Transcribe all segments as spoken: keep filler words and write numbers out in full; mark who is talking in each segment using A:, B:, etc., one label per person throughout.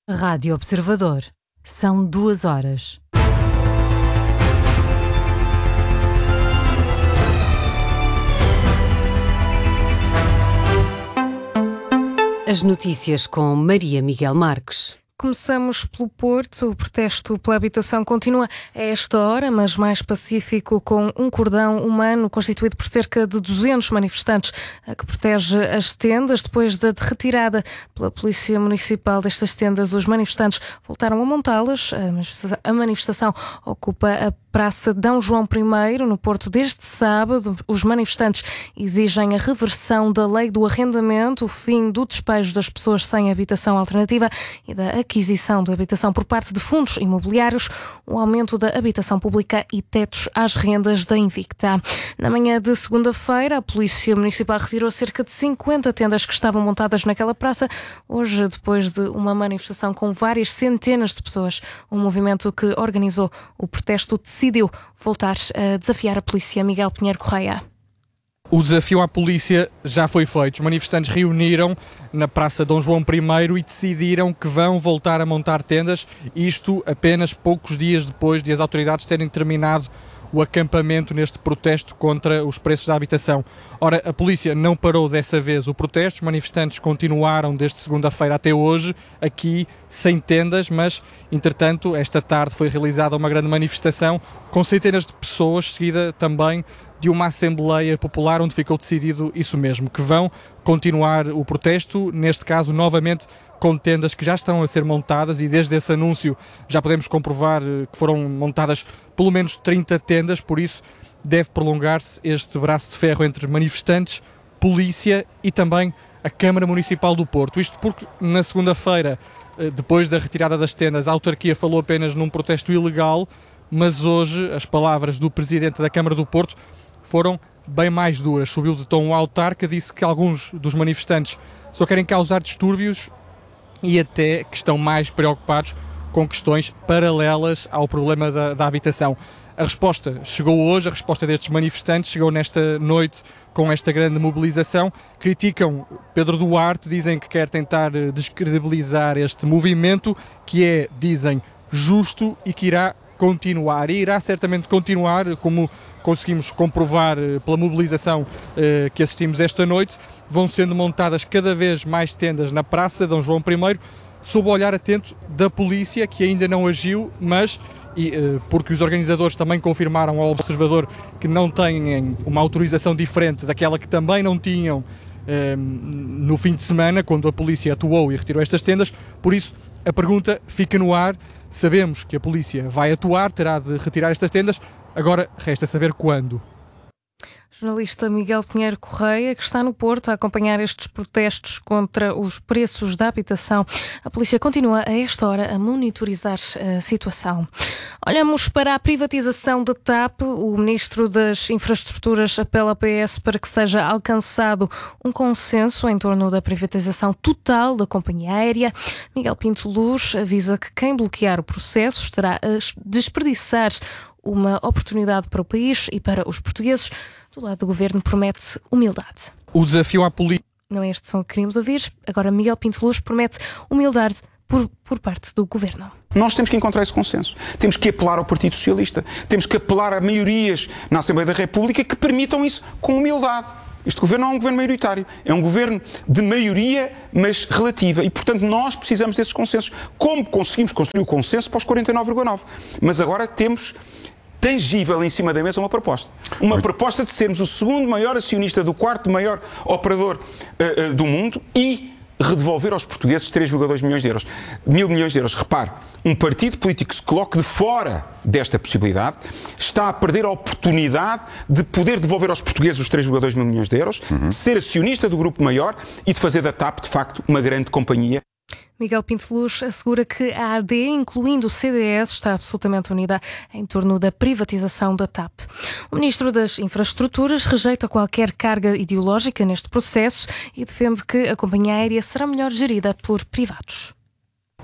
A: Rádio Observador. São duas horas. As notícias com Maria Miguel Marques.
B: Começamos pelo Porto. O protesto pela habitação continua a esta hora, mas mais pacífico, com um cordão humano constituído por cerca de duzentos manifestantes que protege as tendas. Depois da retirada pela Polícia Municipal destas tendas, os manifestantes voltaram a montá-las. A manifestação ocupa a Praça D. João I, no Porto, desde sábado. Os manifestantes exigem a reversão da lei do arrendamento, o fim do despejo das pessoas sem habitação alternativa e da aquisição de habitação por parte de fundos imobiliários, o aumento da habitação pública e tetos às rendas da Invicta. Na manhã de segunda-feira, a Polícia Municipal retirou cerca de cinquenta tendas que estavam montadas naquela praça. Hoje, depois de uma manifestação com várias centenas de pessoas, o movimento que organizou o protesto decidiu voltar a desafiar a polícia. Miguel Pinheiro Correia.
C: O desafio à polícia já foi feito. Os manifestantes reuniram na Praça D. João I e decidiram que vão voltar a montar tendas, isto apenas poucos dias depois de as autoridades terem terminado o acampamento neste protesto contra os preços da habitação. Ora, a polícia não parou dessa vez o protesto, os manifestantes continuaram desde segunda-feira até hoje aqui sem tendas, mas entretanto esta tarde foi realizada uma grande manifestação com centenas de pessoas, seguida também de uma Assembleia Popular onde ficou decidido isso mesmo, que vão continuar o protesto, neste caso novamente com tendas que já estão a ser montadas, e desde esse anúncio já podemos comprovar que foram montadas pelo menos trinta tendas, por isso deve prolongar-se este braço de ferro entre manifestantes, polícia e também a Câmara Municipal do Porto. Isto porque na segunda-feira, depois da retirada das tendas, a autarquia falou apenas num protesto ilegal, mas hoje as palavras do Presidente da Câmara do Porto foram bem mais duras. Subiu de tom o autarca, disse que alguns dos manifestantes só querem causar distúrbios e até que estão mais preocupados com questões paralelas ao problema da, da habitação. A resposta chegou hoje, a resposta destes manifestantes chegou nesta noite com esta grande mobilização. Criticam Pedro Duarte, dizem que quer tentar descredibilizar este movimento, que é, dizem, justo e que irá continuar. E irá certamente continuar, como conseguimos comprovar pela mobilização eh, que assistimos esta noite. Vão sendo montadas cada vez mais tendas na Praça D. João I, sob o olhar atento da polícia, que ainda não agiu, mas e, eh, porque os organizadores também confirmaram ao Observador que não têm uma autorização diferente daquela que também não tinham eh, no fim de semana, quando a polícia atuou e retirou estas tendas. Por isso, a pergunta fica no ar. Sabemos que a polícia vai atuar, terá de retirar estas tendas, agora resta saber quando.
B: Jornalista Miguel Pinheiro Correia, que está no Porto a acompanhar estes protestos contra os preços da habitação. A polícia continua a esta hora a monitorizar a situação. Olhamos para a privatização da T A P. O Ministro das Infraestruturas apela à P S para que seja alcançado um consenso em torno da privatização total da companhia aérea. Miguel Pinto Luz avisa que quem bloquear o processo estará a desperdiçar uma oportunidade para o país e para os portugueses. Do lado do Governo promete humildade.
C: O desafio à polícia...
B: Não é este som que queríamos ouvir. Agora Miguel Pinto Luz promete humildade por, por parte do Governo.
D: Nós temos que encontrar esse consenso. Temos que apelar ao Partido Socialista. Temos que apelar a maiorias na Assembleia da República que permitam isso com humildade. Este governo não é um governo maioritário, é um governo de maioria, mas relativa. E, portanto, nós precisamos desses consensos. Como conseguimos construir o consenso para os quarenta e nove vírgula nove? Mas agora temos tangível em cima da mesa uma proposta. Uma proposta de sermos o segundo maior acionista do quarto maior operador uh, uh, do mundo e redevolver aos portugueses três vírgula dois milhões de euros. Mil milhões de euros. Repare, um partido político que se coloque de fora desta possibilidade está a perder a oportunidade de poder devolver aos portugueses os três vírgula dois mil milhões de euros, uhum. de ser acionista do grupo maior e de fazer da T A P, de facto, uma grande companhia.
B: Miguel Pinto Luz assegura que a A D, incluindo o C D S, está absolutamente unida em torno da privatização da T A P. O Ministro das Infraestruturas rejeita qualquer carga ideológica neste processo e defende que a companhia aérea será melhor gerida por privados.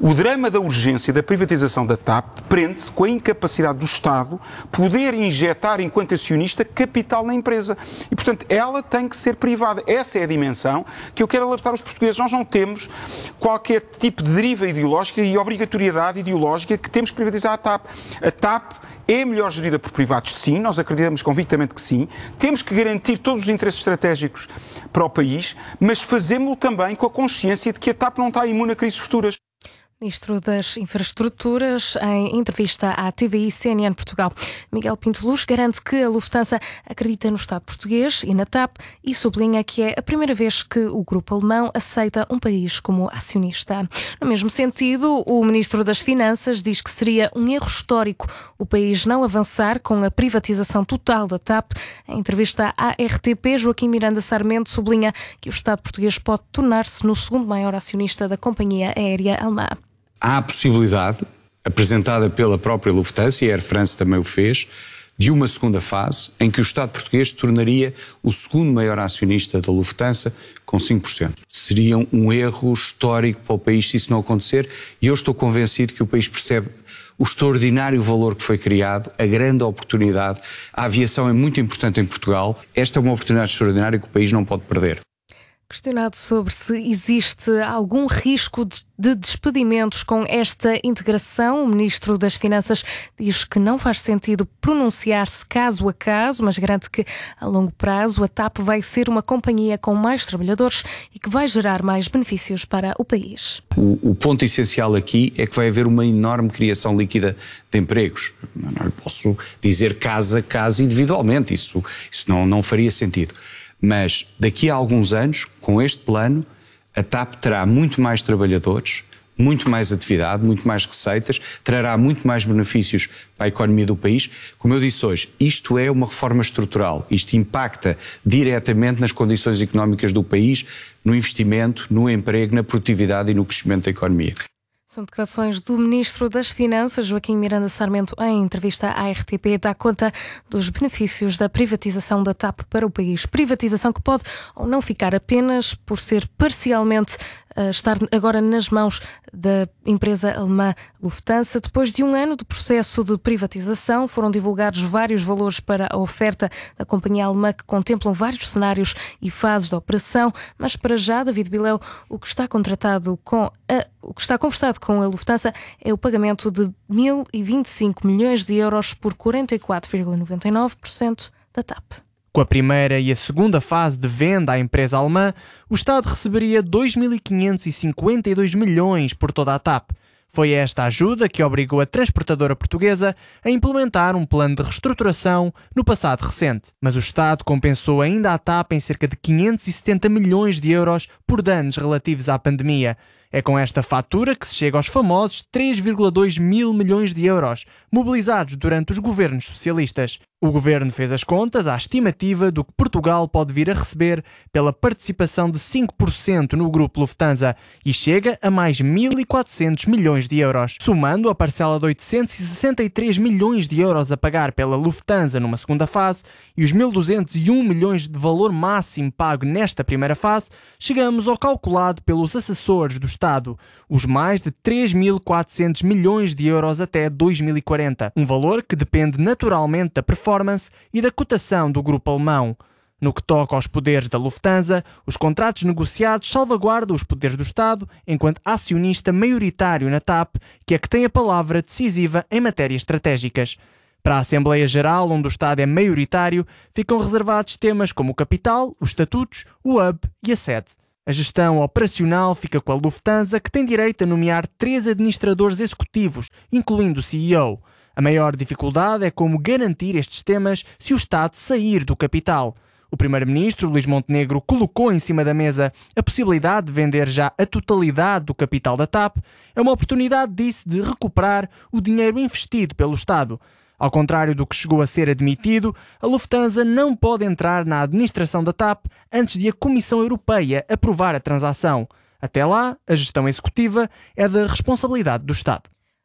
D: O drama da urgência da privatização da T A P prende-se com a incapacidade do Estado poder injetar, enquanto acionista, capital na empresa. E, portanto, ela tem que ser privada. Essa é a dimensão que eu quero alertar os portugueses. Nós não temos qualquer tipo de deriva ideológica e obrigatoriedade ideológica que temos que privatizar a T A P. A T A P é melhor gerida por privados, sim, nós acreditamos convictamente que sim. Temos que garantir todos os interesses estratégicos para o país, mas fazemos-lo também com a consciência de que a T A P não está imune a crises futuras.
B: Ministro das Infraestruturas, em entrevista à T V I C N N Portugal. Miguel Pinto Luz garante que a Lufthansa acredita no Estado português e na T A P e sublinha que é a primeira vez que o grupo alemão aceita um país como acionista. No mesmo sentido, o Ministro das Finanças diz que seria um erro histórico o país não avançar com a privatização total da T A P. Em entrevista à R T P, Joaquim Miranda Sarmento sublinha que o Estado português pode tornar-se no segundo maior acionista da companhia aérea alemã.
E: Há a possibilidade, apresentada pela própria Lufthansa, e a Air France também o fez, de uma segunda fase em que o Estado português se tornaria o segundo maior acionista da Lufthansa com cinco por cento. Seria um erro histórico para o país se isso não acontecer, e eu estou convencido que o país percebe o extraordinário valor que foi criado, a grande oportunidade. A aviação é muito importante em Portugal. Esta é uma oportunidade extraordinária que o país não pode perder.
B: Questionado sobre se existe algum risco de despedimentos com esta integração, o Ministro das Finanças diz que não faz sentido pronunciar-se caso a caso, mas garante que a longo prazo a T A P vai ser uma companhia com mais trabalhadores e que vai gerar mais benefícios para o país.
E: O, o ponto essencial aqui é que vai haver uma enorme criação líquida de empregos. Não lhe posso dizer caso a caso individualmente, isso, isso não, não faria sentido. Mas daqui a alguns anos, com este plano, a T A P terá muito mais trabalhadores, muito mais atividade, muito mais receitas, trará muito mais benefícios para a economia do país. Como eu disse hoje, isto é uma reforma estrutural. Isto impacta diretamente nas condições económicas do país, no investimento, no emprego, na produtividade e no crescimento da economia.
B: São declarações do Ministro das Finanças, Joaquim Miranda Sarmento, em entrevista à R T P, dá conta dos benefícios da privatização da T A P para o país. Privatização que pode ou não ficar apenas por ser parcialmente uh, estar agora nas mãos da empresa alemã Lufthansa. Depois de um ano de processo de privatização, foram divulgados vários valores para a oferta da companhia alemã que contemplam vários cenários e fases de operação, mas para já, David Bileu, o que está contratado com a, o que está conversado com a Lufthansa é o pagamento de mil e vinte e cinco milhões de euros por quarenta e quatro vírgula noventa e nove por cento da T A P.
F: Com a primeira e a segunda fase de venda à empresa alemã, o Estado receberia dois mil quinhentos e cinquenta e dois milhões por toda a T A P. Foi esta ajuda que obrigou a transportadora portuguesa a implementar um plano de reestruturação no passado recente. Mas o Estado compensou ainda a T A P em cerca de quinhentos e setenta milhões de euros por danos relativos à pandemia. É com esta fatura que se chega aos famosos três vírgula dois mil milhões de euros, mobilizados durante os governos socialistas. O governo fez as contas à estimativa do que Portugal pode vir a receber pela participação de cinco por cento no grupo Lufthansa e chega a mais mil e quatrocentos milhões de euros. Somando a parcela de oitocentos e sessenta e três milhões de euros a pagar pela Lufthansa numa segunda fase e os mil duzentos e um milhões de valor máximo pago nesta primeira fase, chegamos ao calculado pelos assessores do Estado, os mais de três mil e quatrocentos milhões de euros até dois mil e quarenta, um valor que depende naturalmente da performance e da cotação do grupo alemão. No que toca aos poderes da Lufthansa, os contratos negociados salvaguardam os poderes do Estado enquanto acionista maioritário na T A P, que é que tem a palavra decisiva em matérias estratégicas. Para a Assembleia Geral, onde o Estado é maioritário, ficam reservados temas como o capital, os estatutos, o hub e a sede. A gestão operacional fica com a Lufthansa, que tem direito a nomear três administradores executivos, incluindo o C E O. A maior dificuldade é como garantir estes temas se o Estado sair do capital. O primeiro-ministro, Luís Montenegro, colocou em cima da mesa a possibilidade de vender já a totalidade do capital da T A P. É uma oportunidade, disse, de recuperar o dinheiro investido pelo Estado. Ao contrário do que chegou a ser admitido, a Lufthansa não pode entrar na administração da T A P antes de a Comissão Europeia aprovar a transação. Até lá, a gestão executiva é da responsabilidade do Estado.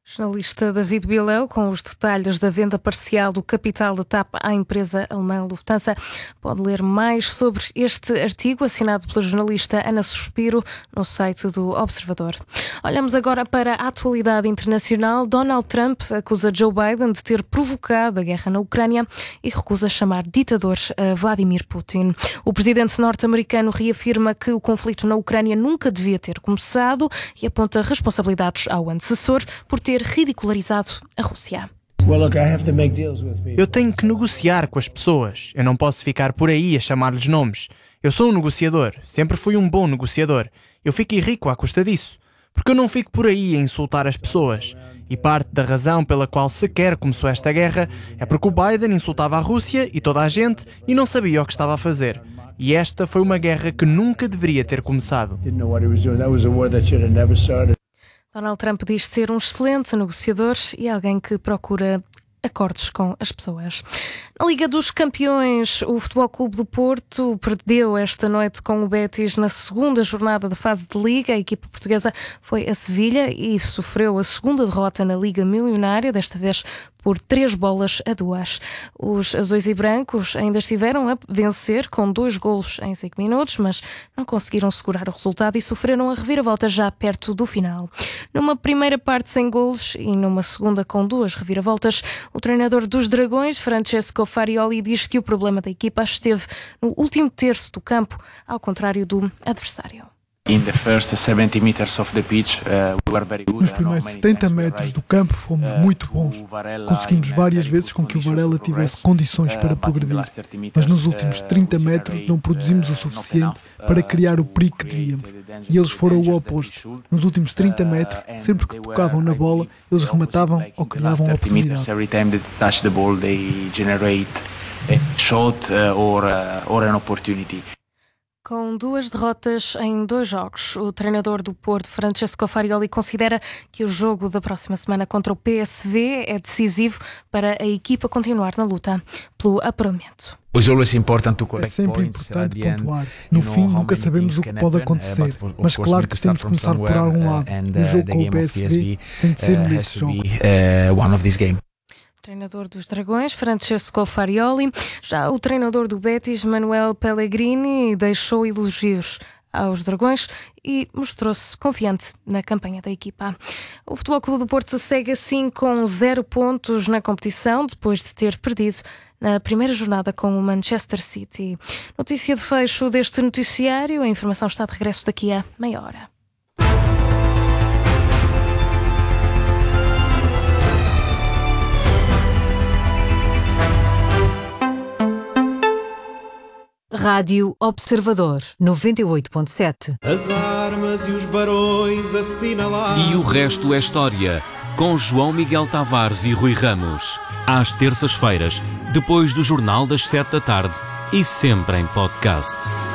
B: Jornalista David Bileu, com os detalhes da venda parcial do capital da T A P à empresa alemã Lufthansa. Pode ler mais sobre este artigo assinado pela jornalista Ana Suspiro no site do Observador. Olhamos agora para a atualidade internacional. Donald Trump acusa Joe Biden de ter provocado a guerra na Ucrânia e recusa chamar ditador a Vladimir Putin. O presidente norte-americano reafirma que o conflito na Ucrânia nunca devia ter começado e aponta responsabilidades ao antecessor por ter ridicularizado a Rússia.
F: Eu tenho que negociar com as pessoas. Eu não posso ficar por aí a chamar-lhes nomes. Eu sou um negociador. Sempre fui um bom negociador. Eu fiquei rico à custa disso. Porque eu não fico por aí a insultar as pessoas. E parte da razão pela qual sequer começou esta guerra é porque o Biden insultava a Rússia e toda a gente e não sabia o que estava a fazer. E esta foi uma guerra que nunca deveria ter começado.
B: Donald Trump diz ser um excelente negociador e alguém que procura acordos com as pessoas. Na Liga dos Campeões, o Futebol Clube do Porto perdeu esta noite com o Betis na segunda jornada da fase de Liga. A equipa portuguesa foi a Sevilha e sofreu a segunda derrota na Liga Milionária, desta vez por três bolas a duas. Os azuis e brancos ainda estiveram a vencer com dois golos em cinco minutos, mas não conseguiram segurar o resultado e sofreram a reviravolta já perto do final. Numa primeira parte sem golos e numa segunda com duas reviravoltas, o treinador dos Dragões, Francesco Farioli, diz que o problema da equipa esteve no último terço do campo, ao contrário do adversário.
G: Nos primeiros setenta metros do campo fomos muito bons. Conseguimos várias vezes com que o Varela tivesse condições para progredir, mas nos últimos trinta metros não produzimos o suficiente para criar o perigo que devíamos. E eles foram o oposto. Nos últimos trinta metros, sempre que tocavam na bola, eles rematavam ou criavam oportunidade.
B: Com duas derrotas em dois jogos, o treinador do Porto, Francesco Farioli, considera que o jogo da próxima semana contra o P S V é decisivo para a equipa continuar na luta pelo apuramento.
G: É sempre importante pontuar. No fim, nunca sabemos o que pode acontecer, mas claro que temos de começar por algum lado. O jogo com o P S V tem de ser um desses jogos.
B: Treinador dos Dragões, Francesco Farioli. Já o treinador do Betis, Manuel Pellegrini, deixou elogios aos Dragões e mostrou-se confiante na campanha da equipa. O Futebol Clube do Porto segue assim com zero pontos na competição, depois de ter perdido na primeira jornada com o Manchester City. Notícia de fecho deste noticiário. A informação está de regresso daqui a meia hora.
A: Rádio Observador, noventa e oito ponto sete.
H: As armas e os barões assinalados.
I: E o resto é história, com João Miguel Tavares e Rui Ramos. Às terças-feiras, depois do Jornal das Sete da Tarde e sempre em podcast.